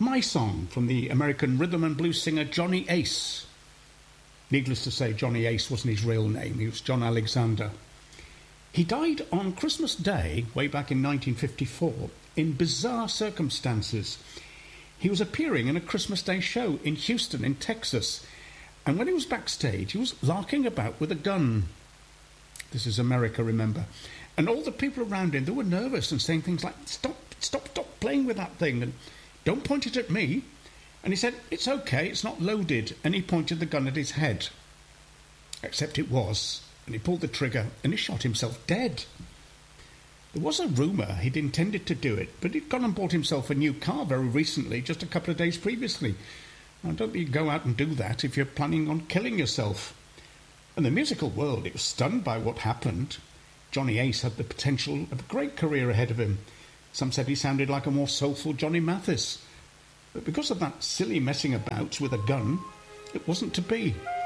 My Song from the American rhythm and blues singer Johnny Ace. Needless to say, Johnny Ace wasn't his real name. He was John Alexander. He died on Christmas Day, way back in 1954, in bizarre circumstances. He was appearing in a Christmas Day show in Houston, in Texas, and when he was backstage, he was larking about with a gun. This is America, remember. And all the people around him, they were nervous and saying things like, stop playing with that thing, and don't point it at me. And he said, it's okay, it's not loaded. And he pointed the gun at his head. Except it was. And he pulled the trigger and he shot himself dead. There was a rumour he'd intended to do it, but he'd gone and bought himself a new car very recently, just a couple of days previously. Now, don't you go out and do that if you're planning on killing yourself. And the musical world, it was stunned by what happened. Johnny Ace had the potential of a great career ahead of him. Some said he sounded like a more soulful Johnny Mathis. But because of that silly messing about with a gun, it wasn't to be.